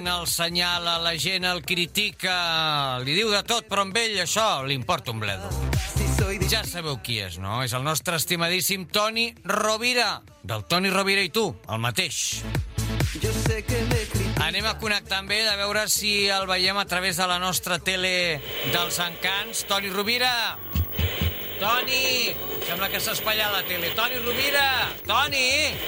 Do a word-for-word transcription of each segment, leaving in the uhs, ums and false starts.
El senyala, la gent el critica, li diu de tot, però amb ell això li importa un bledo. Ja sabeu qui és, no? És el nostre estimadíssim Toni Rovira. Del Toni Rovira i tu, el mateix. Anem a connectar amb ell, a veure si el veiem a través de la nostra tele dels encants. Toni Rovira! Toni! Sembla que s'ha espatllat la tele. Toni Rovira! Toni!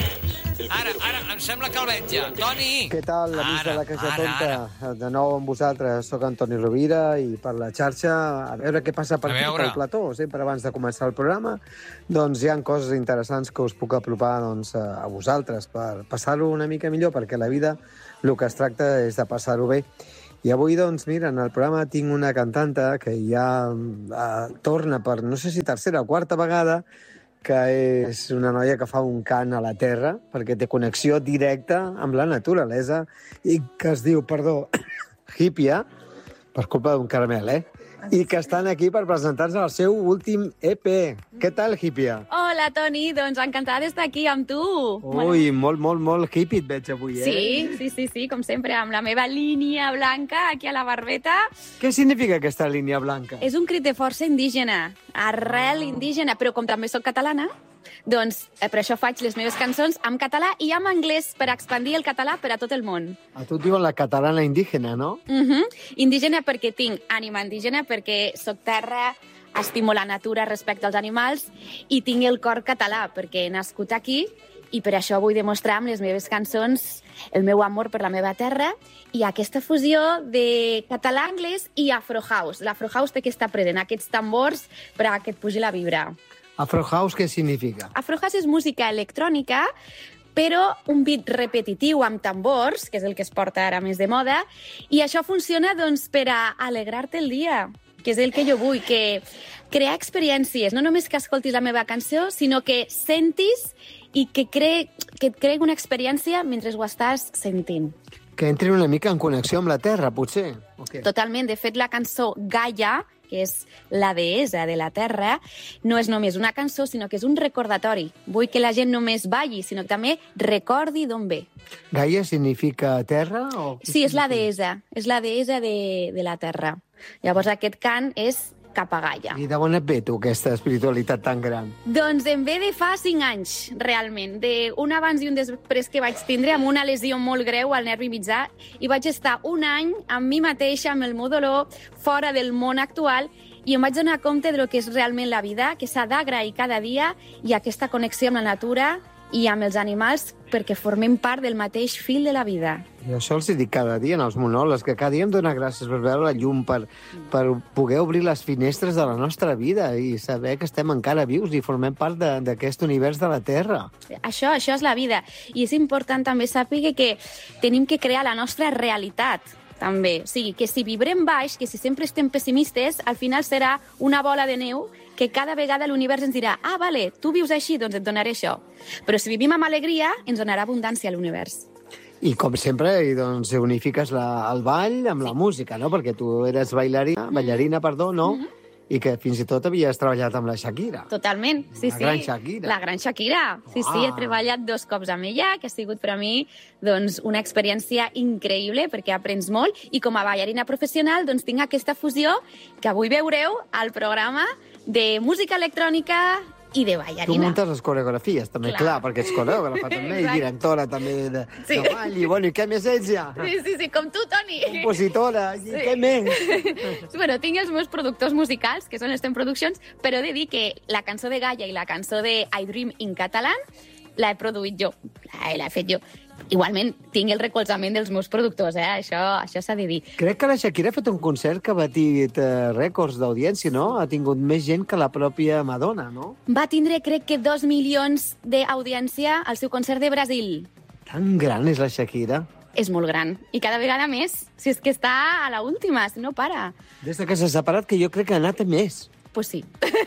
Ara, ara, em sembla que el veig ja. Toni! Què tal, amics de la Caixa ara, Tonta? ara. De nou amb vosaltres, soc Antoni Rovira i per la xarxa, a veure què passa per A aquí, veure. pel plató, sempre abans de començar el programa. Doncs hi ha coses interessants que us puc apropar doncs, a vosaltres per passar-ho una mica millor, perquè la vida el que es tracta és de passar-ho bé. I avui, doncs, mira, en el programa tinc una cantanta que ja eh, torna per, no sé si tercera o quarta vegada, que és una noia que fa un cant a la terra, perquè té connexió directa amb la naturalesa, i que es diu, perdó, Hípia, per culpa d'un caramel, eh? I que estan aquí per presentar-se el seu últim E P. Què tal, Hípia? Hola, Toni, doncs encantada d'estar aquí amb tu. Ui, molt, molt, molt hippie et veig avui, eh? Sí, sí, sí, sí, com sempre, amb la meva línia blanca aquí a la barbeta. Què significa aquesta línia blanca? És un crit de força indígena, arrel indígena, però com també sóc catalana, doncs eh, per això faig les meves cançons en català i en anglès per expandir el català per a tot el món. A tu et diuen la catalana indígena, no? Uh -huh. Indígena perquè tinc ànima indígena, perquè sóc terra, estimo la natura respecte als animals i tinc el cor català, perquè he nascut aquí i per això vull demostrar amb les meves cançons el meu amor per la meva terra i aquesta fusió de català-anglès i afro-house. L'afro-house té que estar present, aquests tambors per a que et pugi la vibra. Afro House, què significa? Afro House és música electrònica, però un beat repetitiu amb tambors, que és el que es porta ara més de moda, i això funciona doncs, per a alegrar-te el dia, que és el que jo vull, que crear experiències, no només que escoltis la meva cançó, sinó que sentis i que, cre... que et creï una experiència mentre ho estàs sentint. Que entri una mica en connexió amb la terra, potser? Okay. Totalment. De fet, la cançó Gaia, que és la deessa de la terra, no és només una cançó, sinó que és un recordatori. Vull que la gent només balli, sinó que també recordi d'on ve. Gaia significa terra? O... Sí, és la deessa. És la deessa de, de la terra. Llavors, aquest cant és cap a Gaia. I d'on et ve, tu, aquesta espiritualitat tan gran? Doncs em ve de fa cinc anys, realment. De un abans i un després que vaig tindre amb una lesió molt greu al nervi mitjà i vaig estar un any amb mi mateixa, amb el meu dolor, fora del món actual, i em vaig donar compte del que és realment la vida, que s'ha d'agrair cada dia i aquesta connexió amb la natura i amb els animals perquè formem part del mateix fil de la vida. I això els dic cada dia en els monòlegs, que cada dia em dona gràcies per veure la llum, per, per poder obrir les finestres de la nostra vida i saber que estem encara vius i formem part d'aquest univers de la Terra. Això, això és la vida. I és important també saber que tenim que crear la nostra realitat, també. O sigui, que si vibrem baix, que si sempre estem pessimistes, al final serà una bola de neu que cada vegada l'univers ens dirà ah, vale, tu vius així, doncs et donaré això. Però si vivim amb alegria, ens donarà abundància a l'univers. I com sempre, i, doncs, unifiques la, el ball amb sí. la música, no? Perquè tu eres bailarina, ballarina, perdó, no? Mm-hmm. I que fins i tot havies treballat amb la Shakira. Totalment, sí, la sí. La gran Shakira. La gran Shakira, sí, ah. sí. He treballat dos cops amb ella, que ha sigut per a mi doncs, una experiència increïble, perquè aprens molt, i com a ballarina professional doncs, tinc aquesta fusió que avui veureu al programa de música electrònica i de ballarina. Tu muntes les coreografies, també, clar, clar perquè ets coreògrafa també, i directora també de, sí. de ball, i bueno, i què més ets ja? Sí, sí, sí, com tu, Toni. Compositora, i sí. què més? Bueno, tinc els meus productors musicals, que són les Ten Productions, però he de dir que la cançó de Gaia i la cançó de I Dream in Catalan l'he produït jo, l'he fet jo. Igualment, tinc el recolzament dels meus productors, eh? Això, això s'ha de dir. Crec que la Shakira ha fet un concert que ha batit eh, rècords d'audiència, no? Ha tingut més gent que la pròpia Madonna, no? Va tindre, crec que, dos milions d'audiència al seu concert de Brasil. Tan gran és la Shakira. És molt gran. I cada vegada més. Si és que està a la última, si no para. Des que s'ha separat, que jo crec que ha anat a més. Pues sí.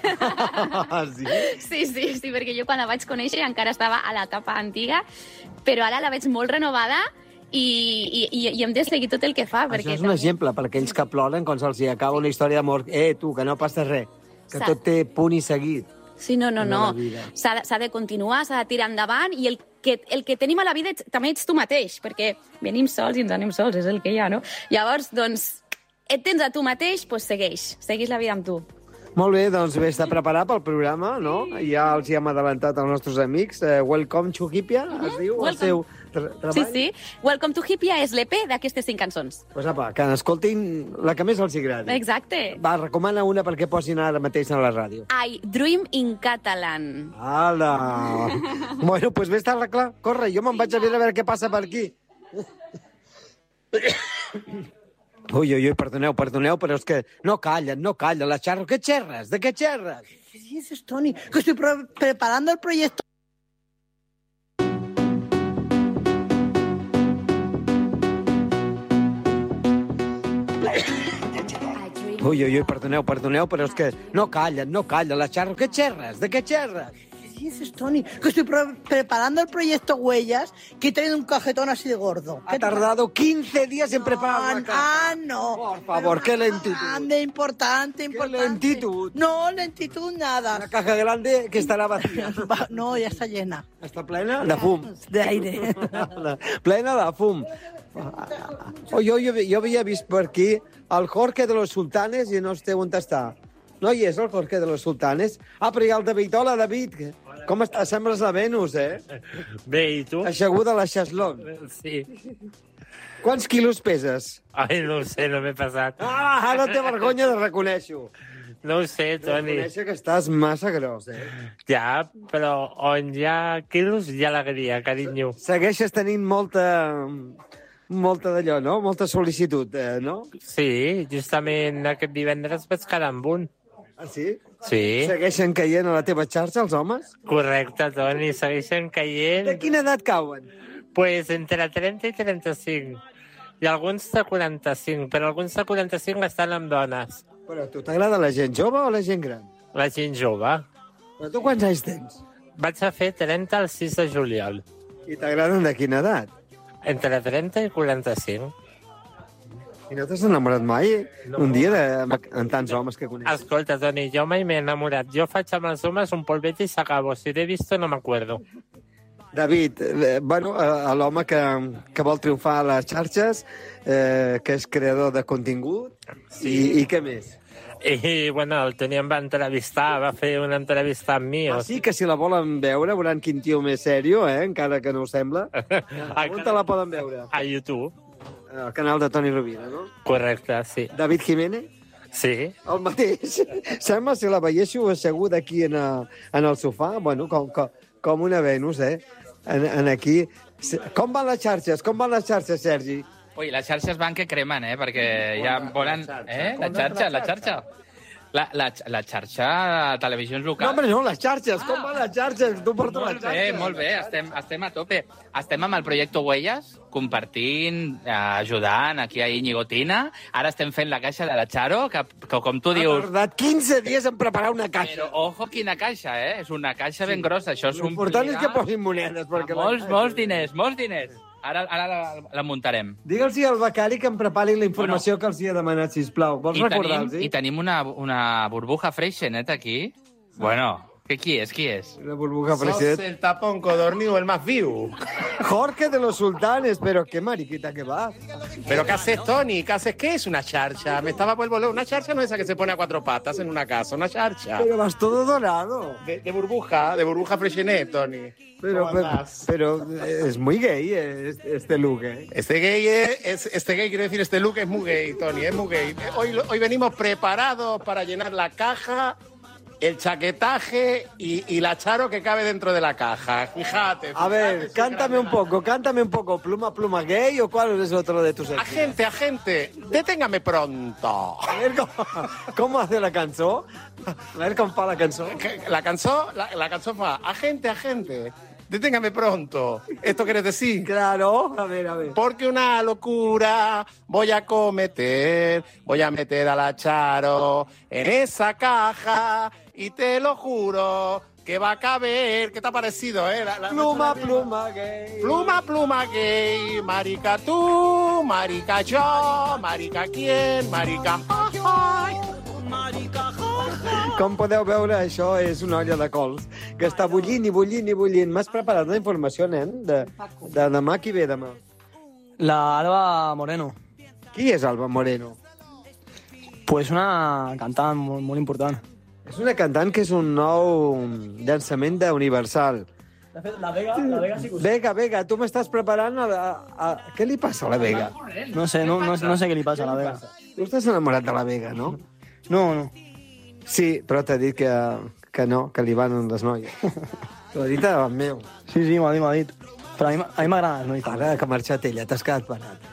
sí? Sí, sí, sí, perquè jo quan la vaig conèixer encara estava a l'etapa antiga, però ara la veig molt renovada i, i, i hem de seguir tot el que fa. Això perquè és un també... exemple per aquells que ploren quan se'ls acaba una història d'amor. Eh, tu, que no passa res, que tot té punt i seguit. Sí, no, no, no. S'ha s'ha de continuar, s'ha de tirar endavant i el que, el que tenim a la vida ets, també ets tu mateix, perquè venim sols i ens anem sols, és el que hi ha, no? Llavors, doncs, et tens a tu mateix, doncs segueix, segueix la vida amb tu. Molt bé, doncs bé, està preparat pel programa, no? Ja els hi hem adelantat als nostres amics. Uh, Welcome to Hippia, uh-huh. es diu, Welcome. El seu tra treball. Sí, sí. Welcome to Hippia és l'E P d'aquestes cinc cançons. Doncs pues apa, que n'escoltin la que més els agradi. Exacte. Va, recomana una perquè posin ara mateix a la ràdio. I Dream in Catalan. Ala! Bueno, doncs pues bé, està clar. Corre, jo me'n vaig a veure a veure què passa per aquí. Ui, ui, ui, perdoneu, perdoneu, però és que no callen, no callen, la xarro. ¿Qué xerres? ¿De qué xerres? ¿Qué dices, Toni? Que estoy pre preparando el proyecto. Ui, ui, ui, perdoneu, perdoneu, però és que no callen, no callen, la xarro. ¿Qué xerres? ¿De qué xerres? ¿Qué dices, Toni? Que estoy pre preparando el proyecto Huellas, que he traído un cajetón así de gordo. Ha tardado quince días en preparar la caja. Ah, no. Por favor, qué lentitud. Grande, importante, importante. Qué lentitud. No, lentitud nada. Una caja grande que estará vacía. No, ya está llena. Està plena de fum. De aire. Plena de fum. Oh, jo, jo, jo havia vist per aquí el Jorge de los Sultanes i no sé on està. No hi és el Jorge de los Sultanes? Ah, però hi ha el David. Hola, David. Com estàs? Sembles la Venus, eh? Bé, i tu? Aixeguda a la xaslong. Sí. Quants quilos peses? Ai, no ho sé, no m'he passat. Ah, ara té vergonya de reconèixer-ho. No ho sé, Toni. Reconèixer que estàs massa gros, eh? Ja, però on hi ha quilos hi ha alegria, carinyo. Segueixes tenint molta... molta d'allò, no? Molta sol·licitud, eh, no? Sí, justament aquest divendres vaig quedar amb un. Ah, sí? Sí. Segueixen caient a la teva xarxa, els homes? Correcte, Toni, segueixen caient. De quina edat cauen? Pues entre trenta i trenta-cinc. I alguns de quaranta-cinc, però alguns de quaranta-cinc estan amb dones. Però a tu t'agrada la gent jove o la gent gran? La gent jove. Però tu quants anys tens? Vaig a fer trenta el sis de juliol. I t'agraden de quina edat? Entre trenta i quaranta-cinc. I no t'has enamorat mai no. un dia de, en tants homes que coneixes? Escolta, Toni, jo mai m'he enamorat. Jo faig amb els homes un polvete i s'acabo. Si t'he visto, no m'acuerdo. David, eh, bueno, a, a l'home que, que vol triomfar a les xarxes, eh, que és creador de contingut, sí. i, i què més? I, bueno, el Toni em va entrevistar, va fer una entrevista amb mi. Ah, sí, que si la volen veure, veuran quin tio més sèrio, eh? Encara que no ho sembla. On te la poden veure? A YouTube. Al canal de Toni Rovira, no? Correcte, sí. David Jiménez? Sí. El mateix. Sembla si la veiéssiu asseguda aquí en, a, en el sofà, bueno, com, com, com una Venus, eh? En, en aquí. Com van les xarxes? Com van les xarxes, Sergi? Ui, les xarxes van que cremen, eh? Perquè ja volen... Eh? La xarxa, la xarxa. La, la, la xarxa de televisions locals... No, home, no, les xarxes. Com van les xarxes? Tu portes les xarxes. Eh, molt bé, estem, estem a tope. Estem amb el projecte Huellas, compartint, eh, ajudant aquí a Íñigo Tina. Ara estem fent la caixa de la Charo, que, que com tu dius... Ha tardat quinze dies en preparar una caixa. Però ojo, quina caixa, eh? És una caixa ben grossa. Això és un... L'important és que posin monedes. Perquè molts, la... molts diners, molts diners. Ara, ara la, la muntarem. Digue'ls al becari que em prepari la informació bueno, que els hi he demanat, sisplau. Vols recordar-los? I tenim una, una burbuja Freixenet aquí. Bueno, ¿qué, qui és? Qui és? Una burbuja Freixenet. Sos el tapón codornido, el más vivo. Jorge de los Sultanes, pero qué mariquita que va. ¿Pero qué haces, Toni? ¿Qué haces? ¿Qué es una charcha? Me estaba vuelvo loco. Una charcha no es esa que se pone a cuatro patas en una casa, una charcha. Pero vas todo dorado. De, de burbuja, de burbuja Freixenet, Toni. Pero, pero, pero es muy gay este look, ¿eh? Este gay es, este gay, quiero decir, este look es muy gay, Toni, es muy gay. Hoy, hoy venimos preparados para llenar la caja, el chaquetaje y, y la Charo que cabe dentro de la caja. Fíjate. A ver, cántame un poco, cántame un poco. ¿Pluma, pluma gay o cuál es otro de tus éxitos? Agente, agente, deténgame pronto. A ver cómo, cómo hace la canción. A ver cómo va la canción. La canción, la, la canción va, agente, agente. Deténgame pronto. ¿Esto quieres decir? Claro, a ver, a ver. Porque una locura voy a cometer, voy a meter a la Charo en esa caja y te lo juro que va a caber. ¿Qué te ha parecido, eh? La, la, pluma, pluma gay. Pluma, pluma gay. Marica tú, marica yo, marica quién, marica... Marica, Com podeu veure, això és una olla de cols que està bullint i bullint i bullint. M'has preparat la informació, nen? De, de demà, qui ve demà? La Alba Moreno. Qui és Alba Moreno? Pues una cantant molt, molt important. És una cantant que és un nou llançament d'Universal. De fet, la Vega, la Vega sí que ho sé. Vega, Vega, tu m'estàs preparant a, a, a... Què li passa a la Vega? No sé, no, no, no sé què li passa a la Vega. Tu estàs enamorat de la Vega, no? No, no. Sí, però t'ha dit que, que no, que li van les noies. T'ho ha dit davant meu. Sí, sí, m'ha dit, m'ha dit. Però a mi, a mi m'agrada les noies. Ara que ha marxat ella, t'has quedat parat.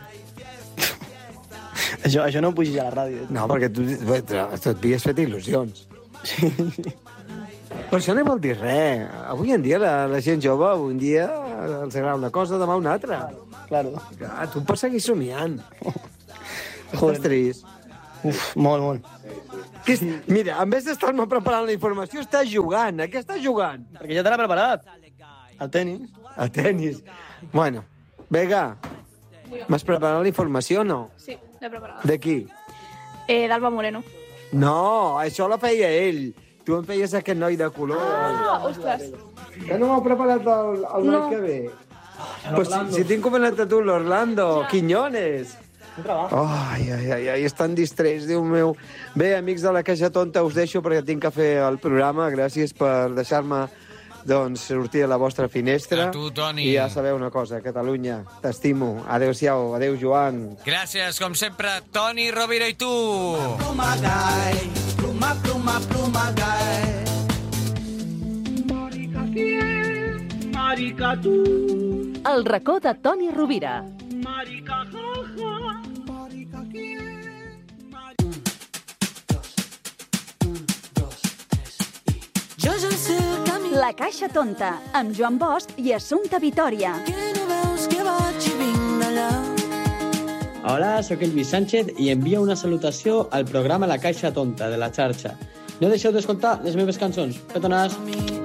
Això, això no ho pugi a la ràdio. No, perquè tu, tu et havies fet il·lusions. Sí, sí. Però això no vol dir res. Avui en dia, la, la gent jove, avui en dia els agrada una cosa, demà una altra. Claro. Clar, tu pots seguir somiant. Joder. Estàs trist. Uf, molt, molt. Que és, mira, en vez d'estar-me preparant la informació, estàs jugant. A què estàs jugant? Perquè ja te l'ha preparat. El tenis. A tenis. Bueno, Vega, m'has preparat la informació o no? Sí, l'he preparada. De qui? Eh, D'Alba Moreno. No, això la feia ell. Tu em feies aquest noi de color. Ah, ostres. Que no m'heu preparat el, el noi No. que ve? Pues si, si tinc comentat a tu, l'Orlando, Quiñones. Ai, ai, ai, ai, estan distrets, Déu meu. Bé, amics de la Caixa Tonta, us deixo perquè tinc que fer el programa. Gràcies per deixar-me doncs, sortir a la vostra finestra. A tu, Toni. I ja sabeu una cosa, Catalunya, t'estimo. Adéu-siau, adéu, Joan. Gràcies, com sempre, Toni Rovira i tu. Pluma gai, pluma, pluma, pluma gai. Marica quién, marica tú. El racó de Toni Rovira. Marica jaja, marica quién. Jo ja sé el camí. La Caixa Tonta, amb Joan Bosch i Assumpta Vitòria. Que no veus que vaig i vinc d'allà. Hola, sóc el Lluís Sánchez i envio una salutació al programa La Caixa Tonta de la xarxa. No deixeu d'escoltar les meves cançons. Petones!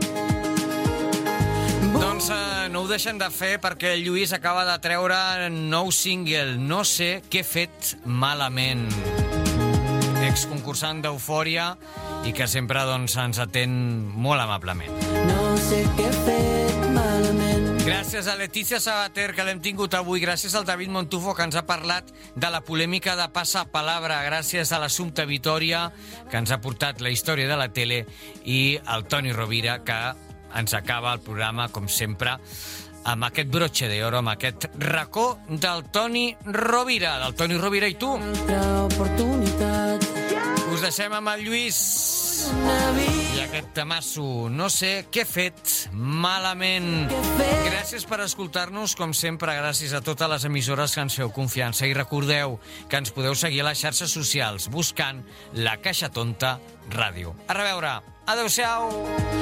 Doncs eh, no ho deixen de fer perquè el Lluís acaba de treure nou single, No sé què he fet malament. Exconcursant d'Eufòria i que sempre doncs, ens atén molt amablement. No sé què he fet malament. Gràcies a Letícia Sabater, que l'hem tingut avui. Gràcies al David Montufo, que ens ha parlat de la polèmica de Passapalabra. Gràcies a l'Assumpta Vitòria, que ens ha portat la història de la tele. I al Toni Rovira, que ens acaba el programa, com sempre, amb aquest broche d'oro, amb aquest racó del Toni Rovira. Del Toni Rovira i tu. Altra oportunitat. Us deixem amb el Lluís i aquest temasso, No sé què he fet malament. Gràcies per escoltar-nos, com sempre, gràcies a totes les emissores que ens feu confiança. I recordeu que ens podeu seguir a les xarxes socials buscant La Caixa Tonta Ràdio. A reveure. Adéu-siau.